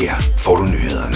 Her får du nyhederne.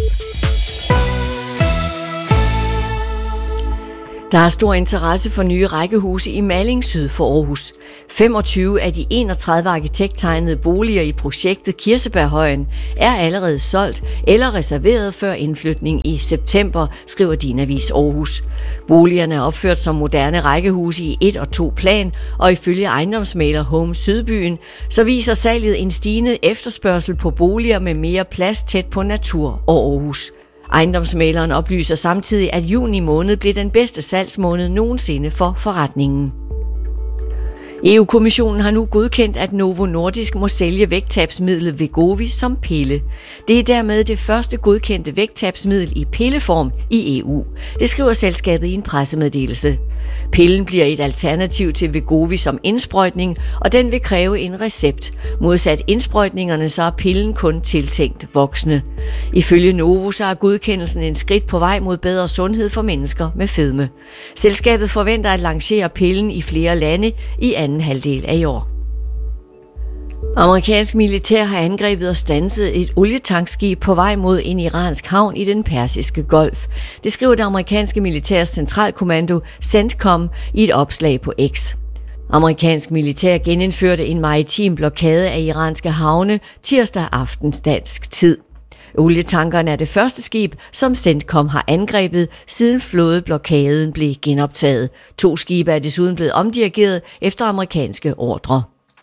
Der er stor interesse for nye rækkehuse i Malling syd for Aarhus. 25 af de 31 arkitekttegnede boliger i projektet Kirsebærhøjen er allerede solgt eller reserveret før indflytning i september, skriver Din Avis Aarhus. Boligerne er opført som moderne rækkehuse i 1 og 2 plan, og ifølge ejendomsmægler Home Sydbyen, så viser salget en stigende efterspørgsel på boliger med mere plads tæt på natur og Aarhus. Ejendomsmægleren oplyser samtidig, at juni måned blev den bedste salgsmåned nogensinde for forretningen. EU-kommissionen har nu godkendt, at Novo Nordisk må sælge vægttabsmidlet Wegovy som pille. Det er dermed det første godkendte vægttabsmiddel i pilleform i EU. Det skriver selskabet i en pressemeddelelse. Pillen bliver et alternativ til Wegovy som indsprøjtning, og den vil kræve en recept. Modsat indsprøjtningerne, så er pillen kun tiltænkt voksne. Ifølge Novo så er godkendelsen en skridt på vej mod bedre sundhed for mennesker med fedme. Selskabet forventer at lancere pillen i flere lande i anden halvdel af i år. Amerikansk militær har angrebet og standset et olietankskib på vej mod en iransk havn i den Persiske Golf. Det skriver det amerikanske militærs centralkommando CENTCOM i et opslag på X. Amerikansk militær genindførte en maritim blokade af iranske havne tirsdag aften dansk tid. Olietankerne er det første skib, som CENTCOM har angrebet, siden flådeblokaden blev genoptaget. 2 skibe er desuden blevet omdirigeret efter amerikanske ordre.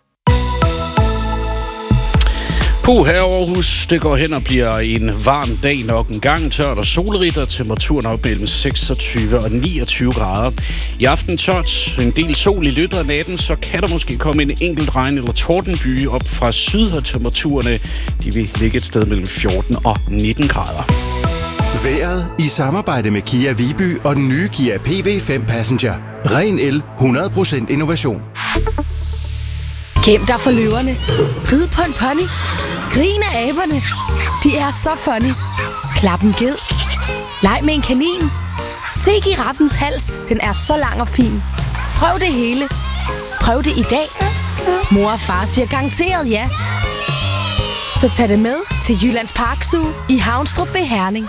Her i Aarhus, det går hen og bliver en varm dag nok en gang, tørt og solrigt, og temperaturen op mellem 26 og 29 grader. I aften tørt, en del sol i løbet af natten, så kan der måske komme en enkelt regn- eller tordenbyge op fra syd, og temperaturerne de vil ligge et sted mellem 14 og 19 grader. Vejret i samarbejde med Kia Viby og den nye Kia PV5 Passenger. Ren el, 100% innovation. Gem dig for løverne. Rid på en pony. Grin af aberne. De er så funny. Klap en ged. Leg med en kanin. Se giraffens hals. Den er så lang og fin. Prøv det hele. Prøv det i dag. Mor og far siger garanteret ja. Så tag det med til Jyllands Park Zoo i Havnstrup ved Herning.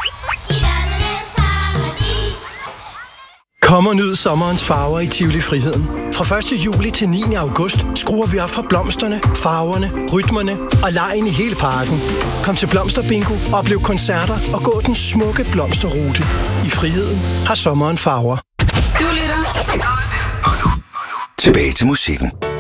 Kom og nyd sommerens farver i Tivoli Friheden. Fra 1. juli til 9. august skruer vi op for blomsterne, farverne, rytmerne og legen i hele parken. Kom til Blomsterbingo, oplev koncerter og gå den smukke blomsterrute. I Friheden har sommeren farver. Du lytter til tilbage til musikken.